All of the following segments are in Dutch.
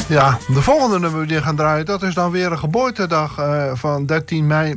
Ja, de volgende nummer die we gaan draaien, dat is dan weer een geboortedag van 13 mei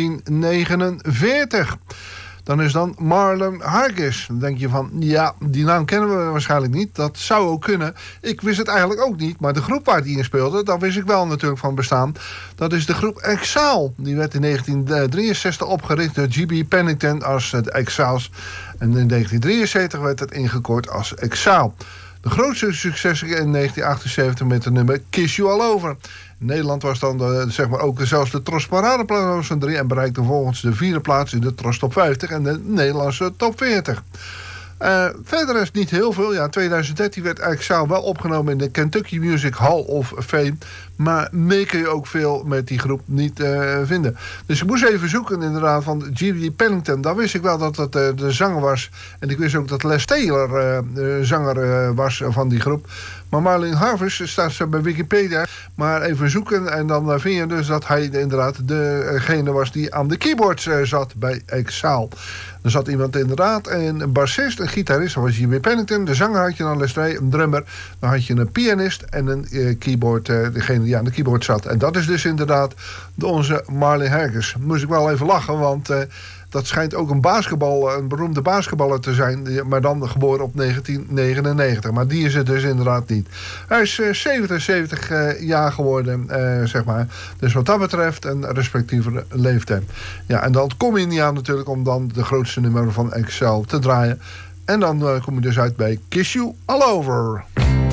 1949. Dan is dan Marlon Hargis. Dan denk je van, ja, die naam kennen we waarschijnlijk niet. Dat zou ook kunnen. Ik wist het eigenlijk ook niet. Maar de groep waar die in speelde, daar wist ik wel natuurlijk van bestaan. Dat is de groep Exile. Die werd in 1963 opgericht door G.B. Pennington als de Exiles. En in 1973 werd het ingekort als Exile. De grootste succes in 1978 met het nummer Kiss You All Over. In Nederland was dan zeg maar ook zelfs de Tros Paradeplaats van 3... en bereikte volgens de 4e plaats in de Tros Top 50 en de Nederlandse Top 40. Verder is niet heel veel. Ja, in 2013 werd Exile wel opgenomen in de Kentucky Music Hall of Fame. Maar meer kun je ook veel met die groep niet vinden. Dus ik moest even zoeken inderdaad van G.B. Pennington. Dan wist ik wel dat het de zanger was. En ik wist ook dat Les Taylor de zanger was van die groep. Maar Marlon Hargis staat bij Wikipedia. Maar even zoeken en dan vind je dus dat hij inderdaad degene was die aan de keyboards zat bij Exile. Er zat iemand inderdaad, een bassist, een gitarist, dat was G.B. Pennington. De zanger had je dan Les Taylor, een drummer. Dan had je een pianist en een keyboard, degene die aan de keyboard zat. En dat is dus inderdaad onze Marlon Hargis. Moest ik wel even lachen, want dat schijnt ook een beroemde basketballer te zijn, maar dan geboren op 1999. Maar die is het dus inderdaad niet. Hij is 77 jaar geworden, zeg maar. Dus wat dat betreft een respectieve leeftijd. Ja, en dan kom je niet aan natuurlijk om dan de grootste nummer van Exile te draaien. En dan kom je dus uit bij Kiss You All Over.